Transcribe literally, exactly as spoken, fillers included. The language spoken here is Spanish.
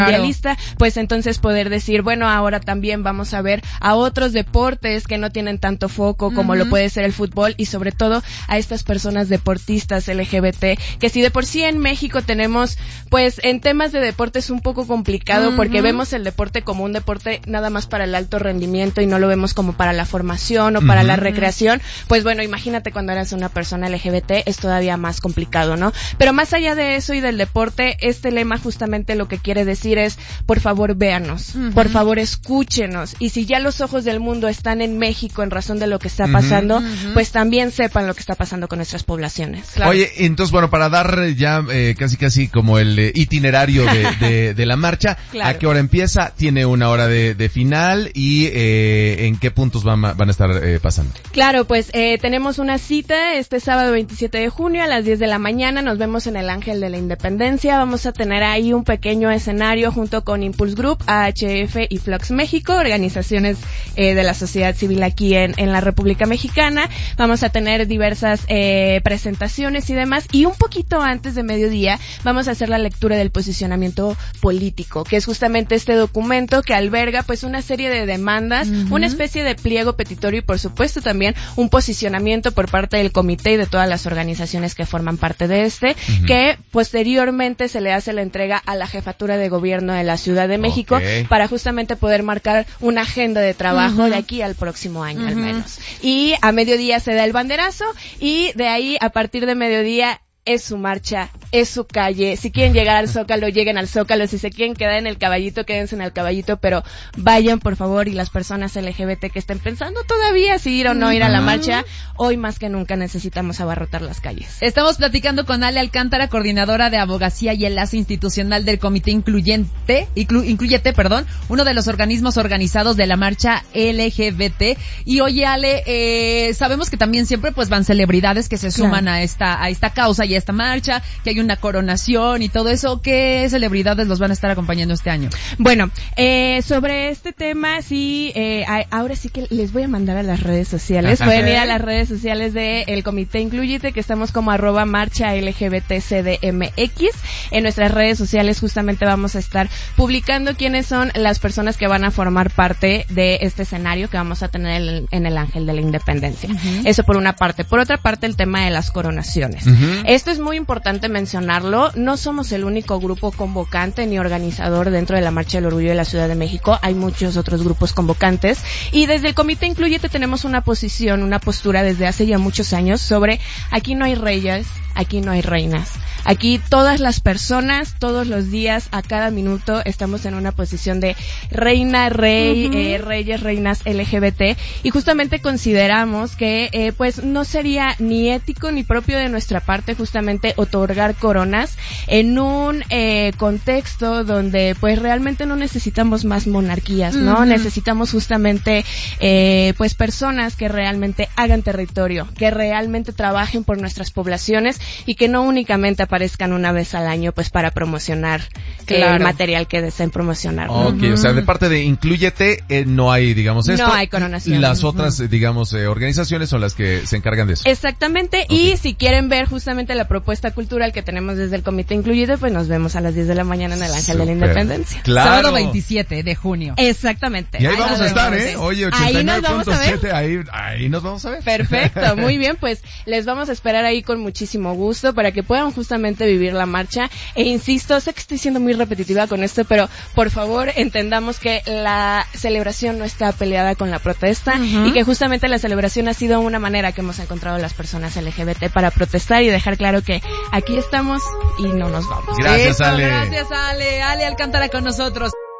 mundialista, pues entonces poder decir, bueno, ahora también vamos a ver a otros deportes que no tienen tanto foco como uh-huh. lo puede ser el fútbol, y sobre todo a estas personas deportistas L G B T, que si de por sí en México tenemos, pues en temas de deportes un poco complicado, uh-huh. porque vemos el deporte como un deporte nada más para el alto rendimiento y no lo vemos como para la formación o para uh-huh. la recreación, pues bueno, imagínate cuando eres una persona L G B T, es todavía más complicado, ¿no? Pero más allá de eso y del deporte, este lema justamente lo que quiere decir es, por favor, véanos, uh-huh. por favor, escúchenos, y si ya los ojos del mundo están en México en razón de lo que está pasando, uh-huh. pues también sepan lo que está pasando con nuestras poblaciones. Claro. Oye, entonces, bueno, para dar ya eh, casi casi como el eh, itinerario de, de, de la marcha, claro. ¿a qué hora empieza? Tiene una hora de, de final, y eh, ¿en qué puntos van, van a estar eh, pasando? Claro, pues eh, tenemos una cita este sábado veintisiete de junio a las diez de la mañana, nos vemos en el Ángel de la Independencia, vamos a tener ahí un pequeño escenario junto con Impulse Group, A H F y Flux México, organizaciones eh, de la sociedad civil aquí en, en la República Mexicana. Vamos a tener diversas eh, presentaciones y demás, y un poquito antes de mediodía vamos a hacer la lectura del posicionamiento político, que es justamente este documento que alberga pues una serie de demandas, uh-huh. una especie de pliego petitorio y por supuesto también un posicionamiento por parte del comité y de todas las organizaciones que forman parte de este, uh-huh. que posteriormente se le hace la entrega a la jefatura de gobierno de la Ciudad de México, okay. para justamente poder marcar una agenda de trabajo uh-huh. de aquí al próximo año uh-huh. al menos. Y a mediodía se da el banderazo, y de ahí a partir de mediodía es su marcha, es su calle. Si quieren llegar al Zócalo, lleguen al Zócalo. Si se quieren quedar en el Caballito, quédense en el Caballito, pero vayan, por favor, y las personas L G B T que estén pensando todavía si ir o no ir a la marcha, hoy más que nunca necesitamos abarrotar las calles. Estamos platicando con Ale Alcántara, coordinadora de Abogacía y Enlace Institucional del Comité Incluyente, inclu, Incluyete, perdón, uno de los organismos organizados de la marcha L G B T. Y oye, Ale, eh, sabemos que también siempre pues van celebridades que se suman claro. a esta a esta causa y a esta marcha, que hay una coronación y todo eso. ¿Qué celebridades los van a estar acompañando este año? Bueno, eh, sobre este tema, sí, eh, ahora sí que les voy a mandar a las redes sociales. Pueden ir a las redes sociales del Comité Incluyete, que estamos como arroba marcha L G B T C D M X. En nuestras redes sociales justamente vamos a estar publicando quiénes son las personas que van a formar parte de este escenario que vamos a tener en, en el Ángel de la Independencia. Uh-huh. Eso por una parte. Por otra parte, el tema de las coronaciones. Uh-huh. Esto es muy importante mencionarlo. No somos el único grupo convocante ni organizador dentro de la Marcha del Orgullo de la Ciudad de México. Hay muchos otros grupos convocantes. Y desde el Comité Incluyete tenemos una posición, una postura desde hace ya muchos años sobre aquí no hay reyes, aquí no hay reinas. Aquí todas las personas, todos los días, a cada minuto, estamos en una posición de reina, rey, uh-huh. eh, reyes, reinas L G B T, y justamente consideramos que eh, pues no sería ni ético ni propio de nuestra parte justamente otorgar coronas en un eh, contexto donde pues realmente no necesitamos más monarquías, ¿no? Uh-huh. Necesitamos justamente eh, pues personas que realmente hagan territorio, que realmente trabajen por nuestras poblaciones y que no únicamente aparezcan una vez al año pues para promocionar claro. el material que deseen promocionar, ¿no? Ok, uh-huh. o sea, de parte de Inclúyete eh, no hay, digamos, esto. No hay coronación. Las uh-huh. otras, digamos, eh, organizaciones son las que se encargan de eso. Exactamente, okay. Y si quieren ver justamente la propuesta cultural que tenemos desde el Comité Incluyete, pues nos vemos a las diez de la mañana en el Ángel Super. de la Independencia. Claro. Sábado veintisiete de junio. Exactamente. Y ahí, ahí vamos a estar, ¿eh? Oye, ochenta y nueve punto siete, ahí, ahí nos vamos a ver. Perfecto, muy bien, pues les vamos a esperar ahí con muchísimo gusto para que puedan justamente vivir la marcha. E insisto, sé que estoy siendo muy repetitiva con esto, pero por favor entendamos que la celebración no está peleada con la protesta uh-huh. y que justamente la celebración ha sido una manera que hemos encontrado las personas L G B T para protestar y dejar claro que aquí estamos y no nos vamos. Gracias, Ale. Gracias, Ale. Ale Alcántara con nosotros.